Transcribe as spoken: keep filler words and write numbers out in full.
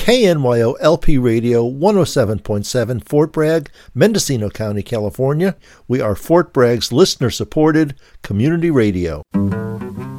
K N Y O L P Radio one oh seven point seven, Fort Bragg, Mendocino County, California. We are Fort Bragg's listener-supported community radio.